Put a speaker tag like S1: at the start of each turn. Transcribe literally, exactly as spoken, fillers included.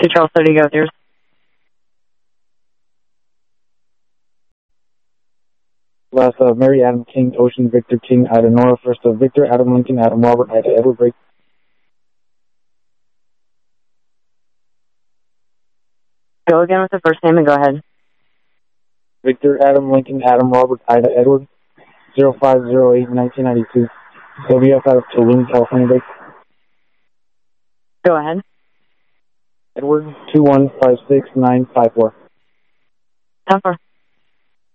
S1: Two Charles thirty, go with yours.
S2: Last of uh, Mary Adam King, Ocean Victor King, Ida Nora. First of Victor Adam Lincoln, Adam Robert, Ida Edward break.
S1: Go again with the first name and go ahead.
S2: Victor Adam Lincoln, Adam Robert, Ida Edward. zero five zero eight nineteen ninety-two. W F out of Tulum, California break.
S1: Go ahead.
S2: Edward two one five six nine five four.
S1: ten four.